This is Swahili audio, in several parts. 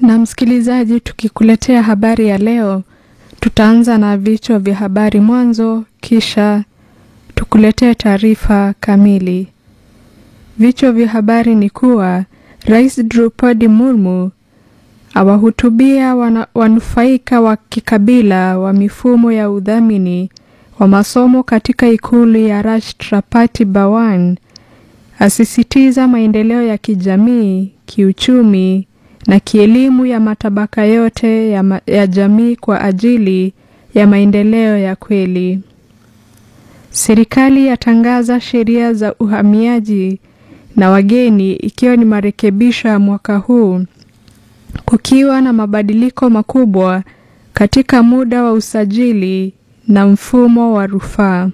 Na msikilizaji, tukikuletea habari ya leo, tutaanza na vichwa vya habari mwanzo, kisha tukuletee taarifa kamili. Vichwa vya habari ni kuwa Rais Draupadi Murmu awahutubia wanufaika wa kikabila wa mifumo ya udhamini wa masomo katika ikulu ya Rashtrapati Bhawan, asisitiza maendeleo ya kijamii, kiuchumi na kielimu ya matabaka yote ya jamii kwa ajili ya maendeleo ya kweli. Serikali yatangaza sheria za uhamiaji na wageni ikiwa ni marekebisho ya mwaka huu, kukiwa na mabadiliko makubwa katika muda wa usajili na mfumo wa rufaa.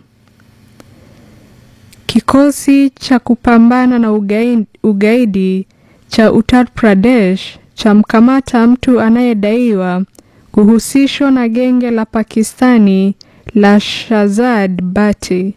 Kikosi cha kupambana na ugaidi cha Uttar Pradesh cha mkamata mtu anayedaiwa kuhusishwa na genge la Pakistani la Shahzad Bhatti.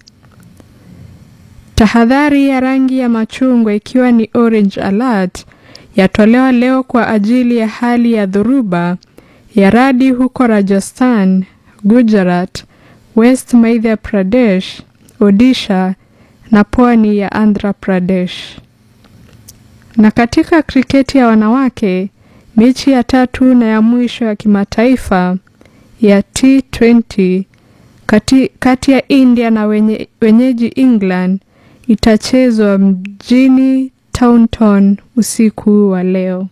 Tahadhari ya rangi ya machungwa ikiwa ni orange alert yatolewa leo kwa ajili ya hali ya dhoruba ya radi huko Rajasthan, Gujarat, West Madhya Pradesh, Odisha na pwani ya Andhra Pradesh. Na katika kriketi ya wanawake, mechi ya 3 na ya mwisho ya kimataifa ya T20 kati ya India na wenyeji England itachezwa mjini Taunton usiku wa leo.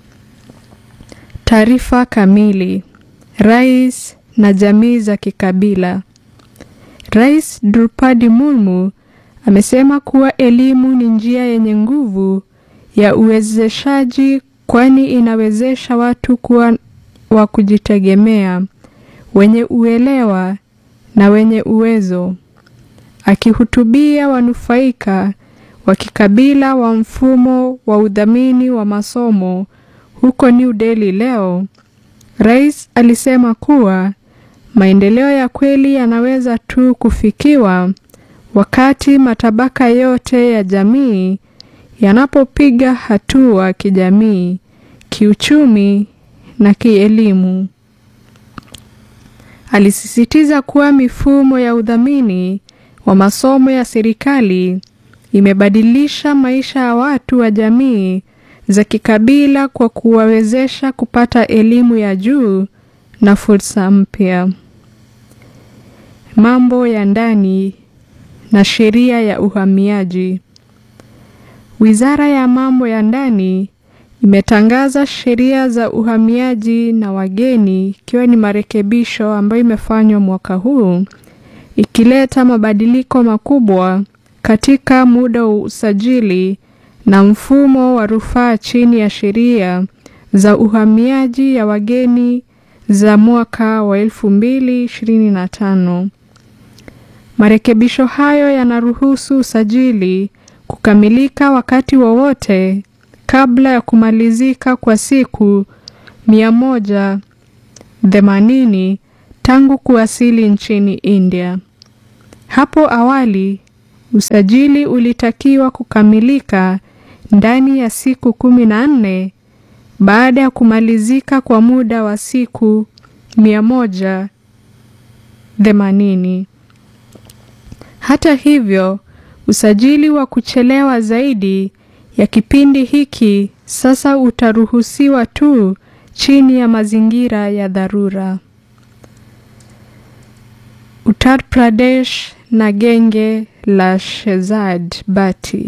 Taarifa kamili. Rais na jamii za kikabila. Rais Draupadi Murmu amesema kuwa elimu ni njia yenye nguvu ya uwezeshaji, kwani inawezesha watu kuwa wa kujitegemea, wenye uelewa na wenye uwezo. Akihutubia wanufaika wa kikabila wa mfumo wa udhamini wa masomo huko New Delhi leo, rais alisema kuwa maendeleo ya kweli yanaweza tu kufikiwa wakati matabaka yote ya jamii yanapopiga hatua kijamii, kiuchumi na kielimu. Alisisitiza kuwa mifumo ya udhamini wa masomo ya serikali imebadilisha maisha ya watu wa jamii za kikabila kwa kuwawezesha kupata elimu ya juu na fursa mpya. Mambo ya ndani na sheria ya uhamiaji. Wizara ya mambo ya ndani imetangaza sheria za uhamiaji na wageni ikiwa ni marekebisho ambayo imefanywa mwaka huu, ikileta mabadiliko makubwa katika muda wa usajili na mfumo wa rufaa chini ya sheria za uhamiaji ya wageni za mwaka wa 2025. Marekebisho hayo yanaruhusu usajili kukamilika wakati wowote kabla ya kumalizika kwa siku 180 tangu kuwasili nchini India. Hapo awali, usajili ulitakiwa kukamilika ndani ya siku 14 baada ya kumalizika kwa muda wa siku 180. Hata hivyo, usajili wa kuchelewa zaidi ya kipindi hiki sasa utaruhusiwa tu chini ya mazingira ya dharura. Uttar Pradesh na genge la Shahzad Bhatti.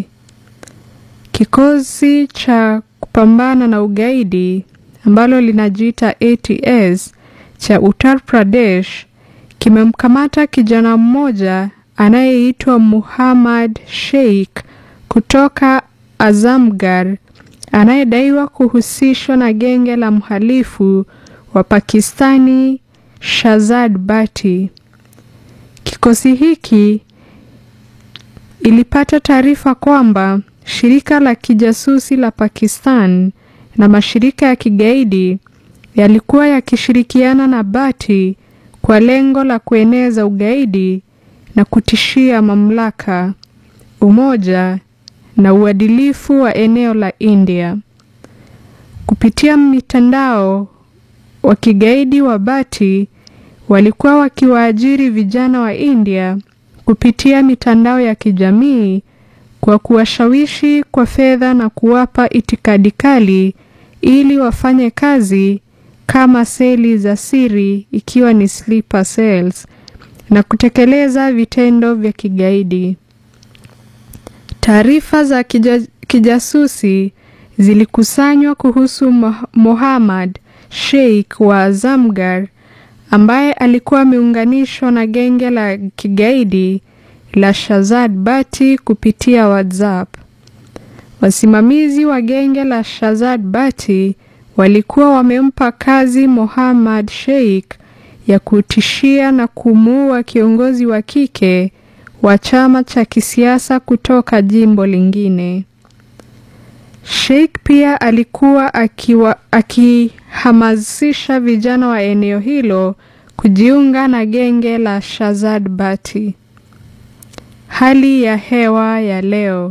Kikosi cha kupambana na ugaidi ambalo linajiita ATS cha Uttar Pradesh kimemkamata kijana mmoja anayeitwa Muhammad Sheikh kutoka Azamgarh, anayedaiwa kuhusishwa na genge la mhalifu wa Pakistani Shahzad Bhatti. Kikosi hiki ilipata taarifa kwamba shirika la kijasusi la Pakistan na mashirika ya kigaidi yalikuwa yakishirikiana na Bhatti kwa lengo la kueneza ugaidi na kutishia mamlaka, umoja na uadilifu wa eneo la India. Kupitia mitandao wa kigaidi wa Bharati walikuwa wakiwaajiri vijana wa India kupitia mitandao ya kijamii kwa kuwashawishi kwa fedha na kuwapa itikadi kali ili wafanye kazi kama seli za siri, ikiwa ni sleeper cells, na kutekeleza vitendo vya kigaidi. Taarifa za kijasusi zilikusanywa kuhusu Mohammad Sheikh wa Azamgarh, ambaye alikuwa ameunganishwa na genge la kigaidi la Shahzad Bhatti kupitia WhatsApp. Wasimamizi wa genge la Shahzad Bhatti walikuwa wamempa kazi Mohammad Sheikh ya kutishia na kumuua kiongozi wa kike wa chama cha kisiasa kutoka jimbo lingine. Sheikh pia alikuwa akihamasisha vijana wa eneo hilo kujiunga na genge la Shahzad Bhatti. Hali ya hewa ya leo.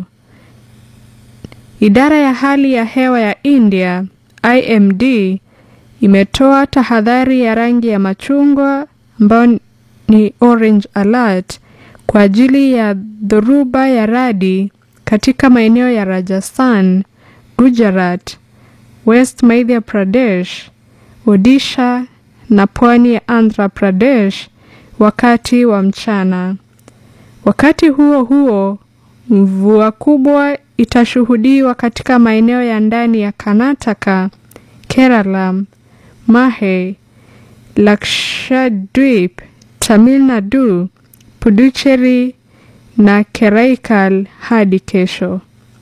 Idara ya hali ya hewa ya India, IMD, imetoa tahadhari ya rangi ya machungwa ambayo ni orange alert kwa ajili ya dhoruba ya radi katika maeneo ya Rajasthan, Gujarat, West Madhya Pradesh, Odisha na pwani ya Andhra Pradesh wakati wa mchana. Wakati huo huo, mvua kubwa itashuhudiwa katika maeneo ya ndani ya Karnataka, Kerala, Mahe, Lakshadweep, Tamil Nadu, Puducherry na Karaikal hadi kesho.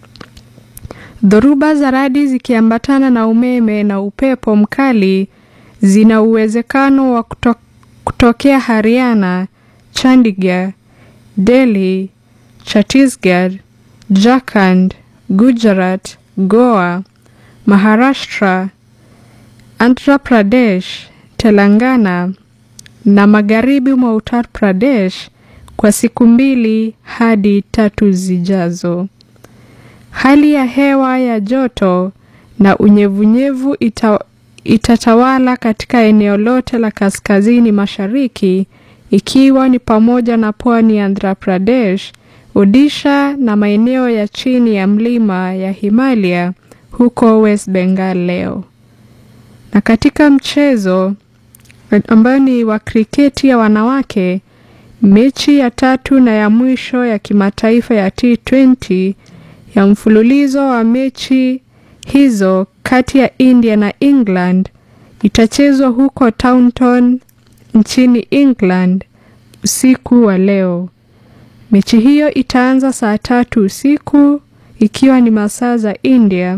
Dhoruba za radi zikiambatana na umeme na upepo mkali zina uwezekano wa kutokea Haryana, Chandigarh, Delhi, Chhattisgarh, Jharkhand, Gujarat, Goa, Maharashtra, Andhra Pradesh, Telangana na magharibi mwa Uttar Pradesh kwa siku 2 hadi 3 zijazo. Hali ya hewa ya joto na unyevunyevu itatawala katika eneo lote la kaskazini mashariki, ikiwa ni pamoja na pwani ya Andhra Pradesh, Odisha na maeneo ya chini ya mlima ya Himalaya huko West Bengal leo. Na katika mchezo ambao ni wa kriketi ya wanawake, mechi ya 3 na ya mwisho ya kimataifa ya T20 ya mfululizo wa mechi hizo kati ya India na England itachezwa huko Taunton nchini England usiku wa leo. Mechi hiyo itaanza saa 3 usiku ikiwa ni masaa za India.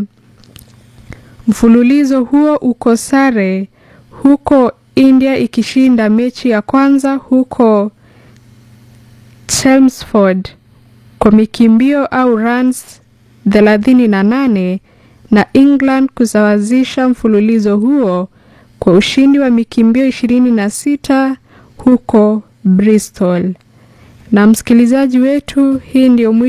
Mfululizo huo uko sare, huko India ikishinda mechi ya kwanza huko Chelmsford kwa mikimbio au runs 38 na England kusawazisha mfululizo huo kwa ushindi wa mikimbio 26 huko Bristol. Na msikilizaji wetu, hii ndio